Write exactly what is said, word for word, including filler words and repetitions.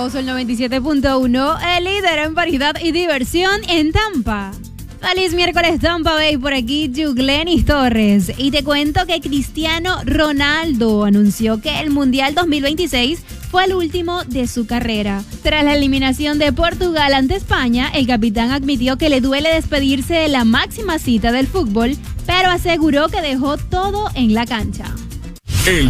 somos el noventa y siete punto uno, el líder en variedad y diversión en Tampa. Feliz miércoles, Tampa Bay, por aquí Yuglenis Torres. Y te cuento que Cristiano Ronaldo anunció que el Mundial dos mil veintiséis fue el último de su carrera. Tras la eliminación de Portugal ante España, el capitán admitió que le duele despedirse de la máxima cita del fútbol, pero aseguró que dejó todo en la cancha.